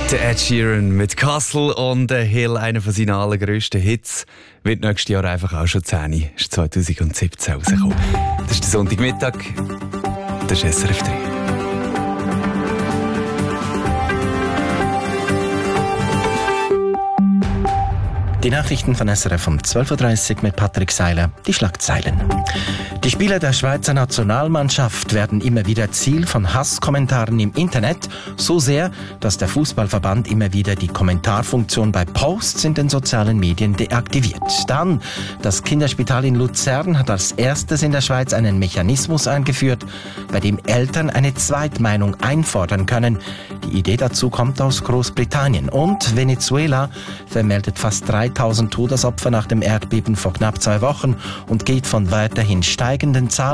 Der Ed Sheeran mit Castle on the Hill, einer von seinen allergrössten Hits, wird nächstes Jahr einfach auch schon 10. Ist 2017 rausgekommen. Das ist der Sonntagmittag, das ist SRF 3. Die Nachrichten von SRF um 12.30 Uhr mit Patrick Seiler, die Schlagzeilen. Die Spieler der Schweizer Nationalmannschaft werden immer wieder Ziel von Hasskommentaren im Internet, so sehr, dass der Fußballverband immer wieder die Kommentarfunktion bei Posts in den sozialen Medien deaktiviert. Dann, das Kinderspital in Luzern hat als erstes in der Schweiz einen Mechanismus eingeführt, bei dem Eltern eine Zweitmeinung einfordern können. Die Idee dazu kommt aus Großbritannien. Und Venezuela vermeldet fast 3000 Todesopfer nach dem Erdbeben vor knapp 2 Wochen und geht von weiterhin steigenden Zahlen